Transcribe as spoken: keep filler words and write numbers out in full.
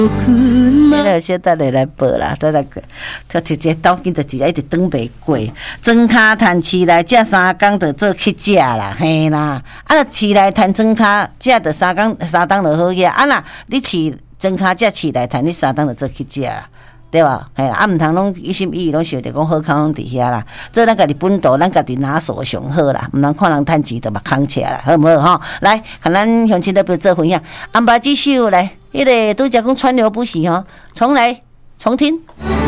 那小等下来报啦，再来个，他直接倒紧就直接一直转袂过，庄脚趁市内食三工就做去食啦，嘿啦，啊，市内趁庄脚食就三工三档就好呀，啊那你市庄脚食市内趁你三档就做去食啦。对吧？嘿，啊，毋通拢一心一意拢想着讲好康拢伫遐啦。做咱家己本道，咱家己拿手上好啦，毋通看人趁钱就目空起来啦，好毋好吼？来，看咱乡亲在边做分享，安排几首来，迄、那个拄则讲川流不息吼，重来重听。